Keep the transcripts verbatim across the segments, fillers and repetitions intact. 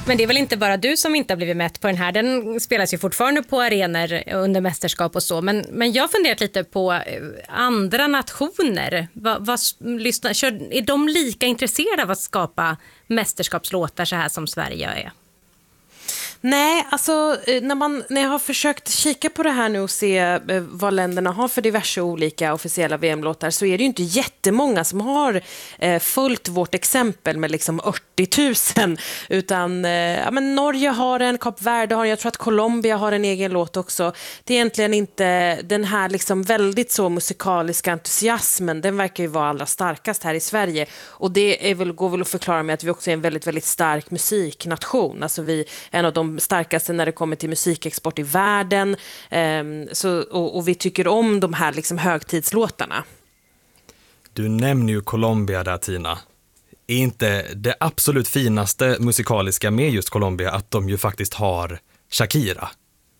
Men det är väl inte bara du som inte har blivit mätt på den här. Den spelas ju fortfarande på arenor under mästerskap och så. Men, men jag har funderat lite på andra nationer. Vad, vad, lyssna, kör, är de lika intresserade av att skapa mästerskapslåtar så här som Sverige är? Nej, alltså när, man, när jag har försökt kika på det här nu och se vad länderna har för diverse olika officiella V M-låtar, så är det ju inte jättemånga som har eh, följt vårt exempel med liksom åttio tusen, utan eh, ja, men Norge har en, Kap Verde har en, jag tror att Colombia har en egen låt också. Det är egentligen inte den här liksom väldigt så musikaliska entusiasmen, den verkar ju vara allra starkast här i Sverige, och det är väl, går väl att förklara med att vi också är en väldigt, väldigt stark musiknation. Alltså vi är en av de starkaste när det kommer till musikexport i världen, um, så, och, och vi tycker om de här liksom högtidslåtarna. Du nämner ju Colombia där, Tina. Är inte det absolut finaste musikaliska med just Colombia att de ju faktiskt har Shakira?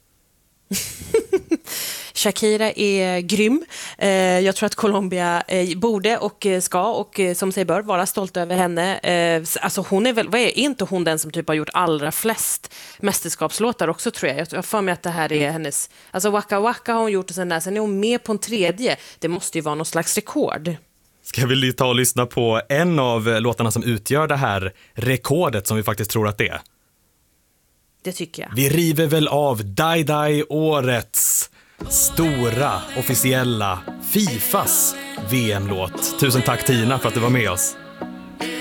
Shakira är grym. Eh, jag tror att Colombia eh, borde och ska och eh, som sig bör vara stolt över henne. Eh, alltså hon är väl, vad är, är inte hon den som typ har gjort allra flest mästerskapslåtar också, tror jag. Jag får med att det här är hennes, alltså Waka Waka har hon gjort och sen där, sen är hon med på en tredje. Det måste ju vara någon slags rekord. Ska vi ta och lyssna på en av låtarna som utgör det här rekordet som vi faktiskt tror att det är? Det tycker jag. Vi river väl av Dai Dai, årets stora officiella Fifas V M-låt. Tusen tack, Tina, för att du var med oss.